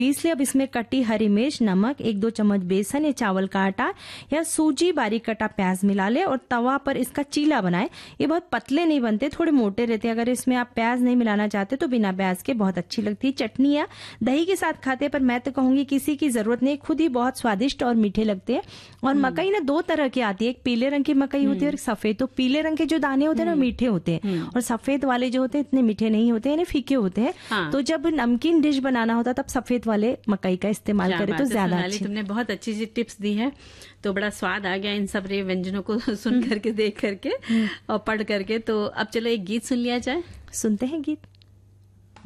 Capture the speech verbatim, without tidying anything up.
Piece लिया। अब इसमें कटी हरी मिर्च, नमक, एक दो चम्मच बेसन या चावल का आटा या सूजी, बारीक कटा प्याज मिला ले और तवा पर इसका चीला बनाए। ये बहुत पतले नहीं बनते, थोड़े मोटे रहते हैं। अगर इसमें आप प्याज नहीं मिलाना चाहते तो बिना प्याज के बहुत अच्छी लगती है। चटनी या दही के साथ खाते हैं, पर मैं तो कहूंगी किसी की जरूरत नहीं, खुद ही बहुत स्वादिष्ट और मीठे लगते हैं। और मकई ना दो तरह की आती है, एक पीले रंग की मकई होती है और सफेद। तो पीले रंग के जो दाने होते हैं ना मीठे होते हैं और सफेद वाले जो होते हैं इतने मीठे नहीं होते, यानी फीके होते हैं। हाँ। तो जब नमकीन डिश बनाना होता तब सफेद वाले मकई का इस्तेमाल करें तो ज्यादा अच्छी। तुमने बहुत अच्छी सी टिप्स दी है, तो बड़ा स्वाद आ गया इन सब रे व्यंजनों को सुन करके, देख करके और पढ़ करके। तो अब चलो एक गीत सुन लिया जाए। सुनते हैं गीत।